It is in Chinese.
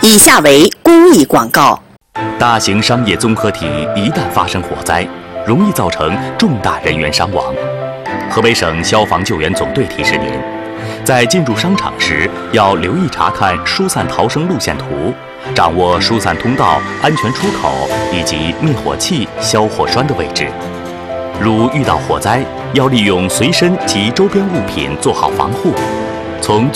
以下为公益广告。 大型商业综合体一旦发生火灾，容易造成重大人员伤亡。河北省消防救援总队提示您，在进入商场时要留意查看疏散逃生路线图，掌握疏散通道、安全出口以及灭火器、消火栓的位置。如遇到火灾，要利用随身及周边物品做好防护。从